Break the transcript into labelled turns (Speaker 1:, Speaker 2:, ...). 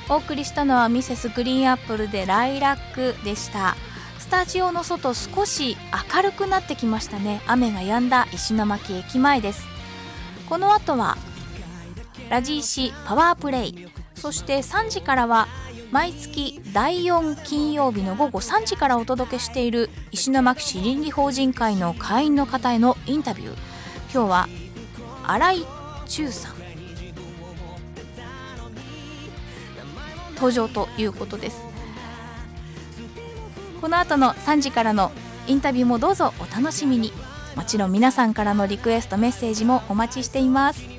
Speaker 1: お送りしたのはミセスグリーンアップルでライラックでした。スタジオの外少し明るくなってきましたね。雨が止んだ石巻駅前です。この後はラジーシパワープレイ、そして3時からは毎月第4金曜日の午後3時からお届けしている石巻市倫理法人会の会員の方へのインタビュー。今日は新井忠さん登場ということです。この後の3時からのインタビューもどうぞお楽しみに。もちろん皆さんからのリクエストメッセージもお待ちしています。